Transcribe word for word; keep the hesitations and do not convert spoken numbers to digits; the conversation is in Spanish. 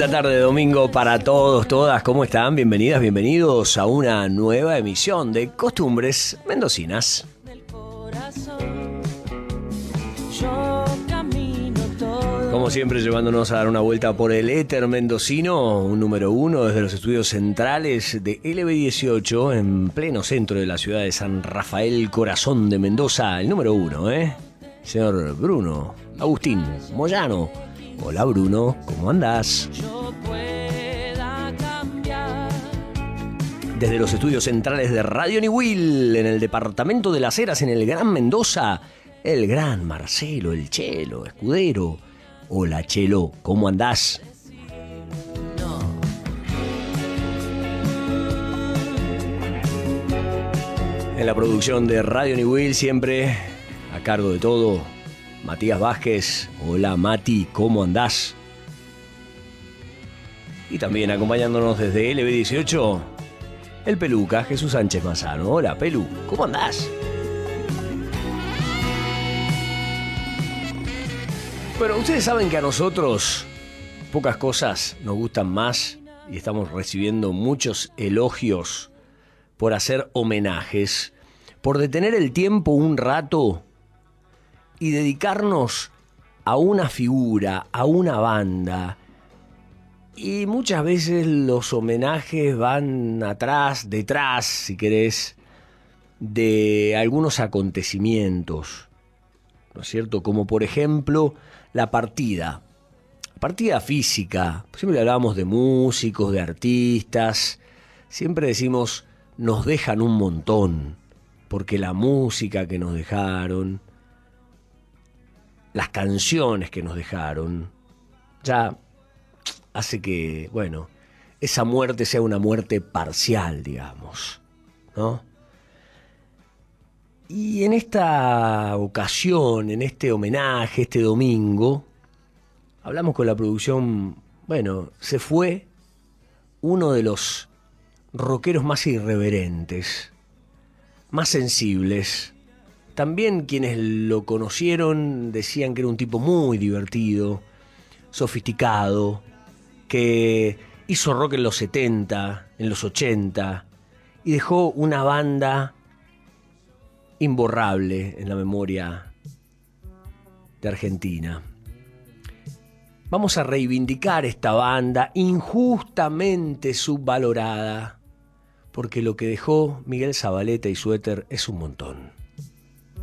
Linda tarde de domingo para todos, todas. ¿Cómo están? Bienvenidas, bienvenidos a una nueva emisión de Costumbres Mendocinas. Como siempre, llevándonos a dar una vuelta por el éter mendocino, un número uno desde los estudios centrales de L B dieciocho, en pleno centro de la ciudad de San Rafael, corazón de Mendoza. El número uno, ¿eh? Señor Bruno Agustín Moyano. Hola Bruno, ¿cómo andás? Desde los estudios centrales de Radio Niwil, en el departamento de Las Heras, en el Gran Mendoza, el gran Marcelo, el Chelo, Escudero. Hola Chelo, ¿cómo andás? En la producción de Radio Niwil, siempre a cargo de todo, Matías Vázquez. Hola Mati, ¿cómo andás? Y también acompañándonos desde L B dieciocho, el Peluca, Jesús Sánchez Mazano. Hola Pelu, ¿cómo andás? Bueno, ustedes saben que a nosotros pocas cosas nos gustan más y estamos recibiendo muchos elogios por hacer homenajes, por detener el tiempo un rato y dedicarnos a una figura, a una banda. Y muchas veces los homenajes van atrás, detrás, si querés, de algunos acontecimientos, ¿no es cierto? Como por ejemplo la partida, partida física. Siempre hablamos de músicos, de artistas, siempre decimos nos dejan un montón, porque la música que nos dejaron, las canciones que nos dejaron, ya hace que, bueno, esa muerte sea una muerte parcial, digamos, ¿no? Y en esta ocasión, en este homenaje, este domingo, hablamos con la producción. Bueno, se fue uno de los rockeros más irreverentes, más sensibles. También quienes lo conocieron decían que era un tipo muy divertido, sofisticado, que hizo rock en los setenta, en los ochenta, y dejó una banda imborrable en la memoria de Argentina. Vamos a reivindicar esta banda injustamente subvalorada, porque lo que dejó Miguel Zavaleta y su éter es un montón.